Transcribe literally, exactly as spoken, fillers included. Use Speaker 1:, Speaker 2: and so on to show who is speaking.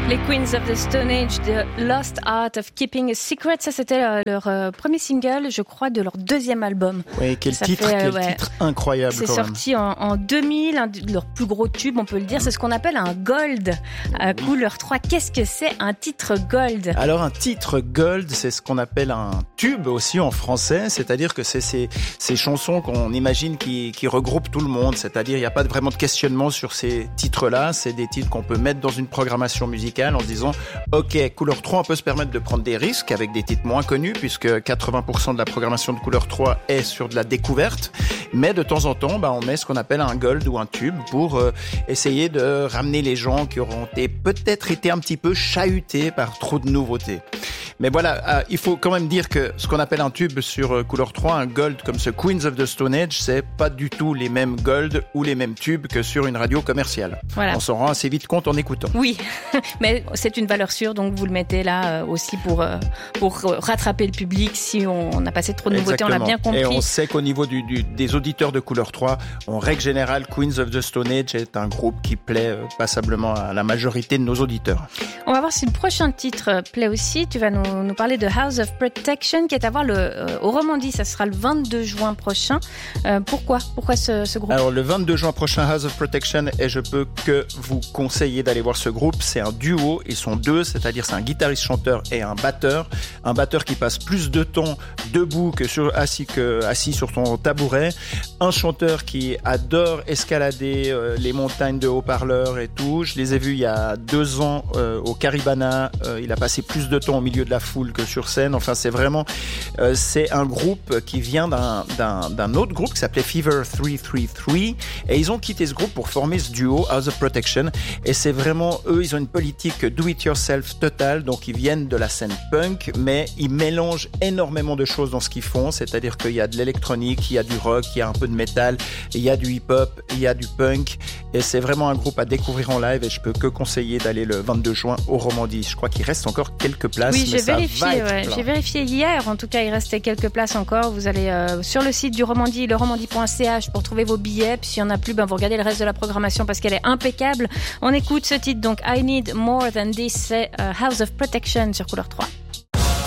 Speaker 1: Les Queens of the Stone Age, The Lost Art of Keeping a Secret, ça c'était leur, leur euh, premier single, je crois, de leur deuxième album.
Speaker 2: Oui, quel
Speaker 1: ça
Speaker 2: titre,
Speaker 1: fait,
Speaker 2: quel
Speaker 1: ouais,
Speaker 2: titre incroyable
Speaker 1: c'est
Speaker 2: quand
Speaker 1: sorti en, en deux mille, un de leurs plus gros tubes, on peut le dire, c'est ce qu'on appelle un gold, euh, couleur trois. Qu'est-ce que c'est un titre gold ?
Speaker 2: Alors un titre gold, c'est ce qu'on appelle un tube aussi en français, c'est-à-dire que c'est ces, ces chansons qu'on imagine qui, qui regroupent tout le monde, c'est-à-dire il n'y a pas vraiment de questionnement sur ces titres-là, c'est des titres qu'on peut mettre dans une programmation musicale en se disant ok, Couleur trois, on peut se permettre de prendre des risques avec des titres moins connus puisque quatre-vingts pour cent de la programmation de Couleur trois est sur de la découverte, mais de temps en temps bah, on met ce qu'on appelle un gold ou un tube pour euh, essayer de ramener les gens qui auront été, peut-être été un petit peu chahutés par trop de nouveautés. Mais voilà, euh, il faut quand même dire que ce qu'on appelle un tube sur euh, Couleur trois, un gold comme ce Queens of the Stone Age, c'est pas du tout les mêmes gold ou les mêmes tubes que sur une radio commerciale. Voilà. On s'en rend assez vite compte en écoutant.
Speaker 1: Oui, mais c'est une valeur sûre, donc vous le mettez là euh, aussi pour, euh, pour rattraper le public si on, on a passé trop de nouveautés,
Speaker 2: Exactement.
Speaker 1: On l'a bien compris.
Speaker 2: Et on sait qu'au niveau du, du, des auditeurs de Couleur trois, en règle générale, Queens of the Stone Age est un groupe qui plaît euh, passablement à la majorité de nos auditeurs.
Speaker 1: On va voir si le prochain titre plaît aussi. Tu vas nous, nous parler de House of Protection qui est à voir le, euh, au Romandie. Ça sera le vingt-deux juin prochain. Euh, pourquoi Pourquoi ce, ce groupe ?
Speaker 2: Alors le vingt-deux juin prochain, House of Protection, et je peux que vous conseiller d'aller voir ce groupe. C'est un duo, ils sont deux, c'est-à-dire c'est un guitariste-chanteur et un batteur. Un batteur qui passe plus de temps debout que sur, assis, que assis sur son tabouret. Un chanteur qui adore escalader euh, les montagnes de haut-parleurs et tout. Je les ai vus il y a deux ans euh, au Caribana. Euh, il a passé plus de temps au milieu de la foule que sur scène. Enfin, c'est vraiment, euh, c'est un groupe qui vient d'un, d'un, d'un autre groupe qui s'appelait Fever three three three. Et ils ont quitté ce groupe pour former ce duo, House of Protection. Et c'est vraiment, eux, ils ont une politique do-it-yourself totale. Donc, ils viennent de la scène punk, mais ils mélangent énormément de choses dans ce qu'ils font. C'est-à-dire qu'il y a de l'électronique, il y a du rock, il y a un peu de métal, il y a du hip-hop, il y a du punk. Et c'est vraiment un groupe à découvrir en live. Et je peux que conseiller d'aller le vingt-deux juin au Romandie. Je crois qu'il reste encore quelques places.
Speaker 1: Oui,
Speaker 2: mais
Speaker 1: j'ai
Speaker 2: ça
Speaker 1: vérifié.
Speaker 2: va être
Speaker 1: Ouais. J'ai vérifié hier. En tout cas, il restait quelques places encore. Vous allez euh, sur le site du Romandie, le romandie point c h pour trouver vos billets. Puis s'il n'y en a plus, ben, vous regardez le reste de la programmation parce qu'elle est impeccable. On écoute ce titre donc I Need More Than This, c'est euh, House of Protection sur Couleur trois.